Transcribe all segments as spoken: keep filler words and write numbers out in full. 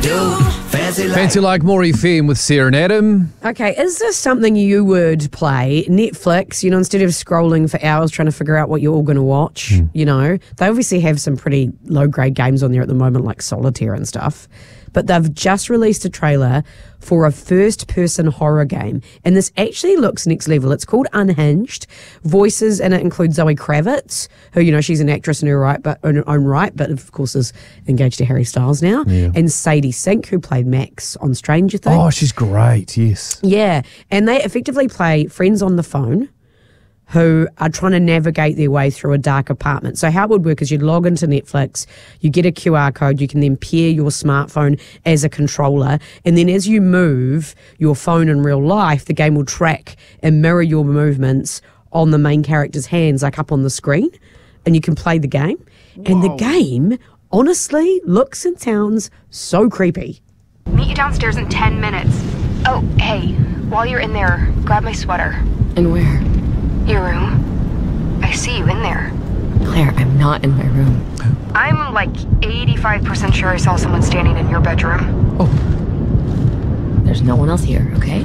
do. Fancy like. Fancy like Maury Femme with Sarah and Adam. Okay, is this something you would play? Netflix, you know, instead of scrolling for hours trying to figure out what you're all going to watch, mm. you know, they obviously have some pretty low-grade games on there at the moment, like Solitaire and stuff. But they've just released a trailer for a first-person horror game, and this actually looks next level. It's called Unhinged. Voices in it include Zoe Kravitz, who, you know, she's an actress in her right, but in her own right, but of course is engaged to Harry Styles now, yeah. and Sadie Sink, who played Max on Stranger Things. Oh, she's great, yes. Yeah, and they effectively play friends on the phone who are trying to navigate their way through a dark apartment. So how it would work is you'd log into Netflix, you get a Q R code, you can then pair your smartphone as a controller, and then as you move your phone in real life, the game will track and mirror your movements on the main character's hands, like up on the screen, and you can play the game. Whoa. And the game, honestly, looks and sounds so creepy. Meet you downstairs in ten minutes. Oh, hey, while you're in there, grab my sweater. And where? Your room. I see you in there. Claire, I'm not in my room. I'm like eighty-five percent sure I saw someone standing in your bedroom. Oh. There's no one else here, okay?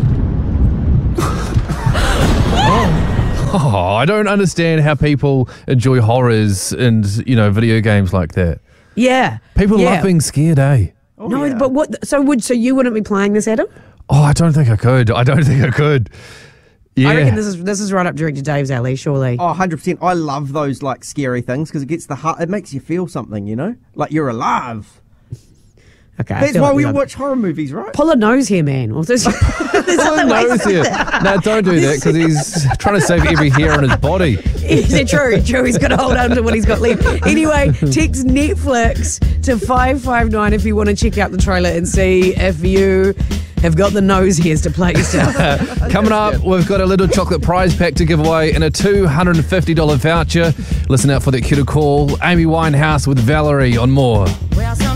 oh. oh, I don't understand how people enjoy horrors and, you know, video games like that. Yeah. People yeah. love being scared, eh? Oh, no, yeah. but what? So would so you wouldn't be playing this, Adam? Oh, I don't think I could. I don't think I could. Yeah. I reckon this is this is right up Director Dave's alley, surely. Oh, one hundred percent. I love those like scary things because it gets the heart. It makes you feel something, you know, like you're alive. Okay, that's why like we we watch horror movies, right? Pull a nose here, man. Well, there's, there's Pull a nose here. No, don't do that because he's trying to save every hair on his body. Is it true? True. He's got to hold on to what he's got left. Anyway, text Netflix to five five nine if you want to check out the trailer and see if you have got the nose hairs to play yourself. Coming up, we've got a little chocolate prize pack to give away and a two hundred fifty dollars voucher. Listen out for that cue to call. Amy Winehouse with Valerie on More.